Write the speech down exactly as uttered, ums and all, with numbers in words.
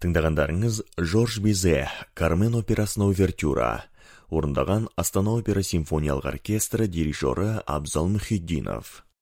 Тыңдағандарыңыз Жорж Бизе, Кармен операсына увертюра. Орындаған Астана опера симфониялық оркестрі дирижері Абзал Мұхитдинов.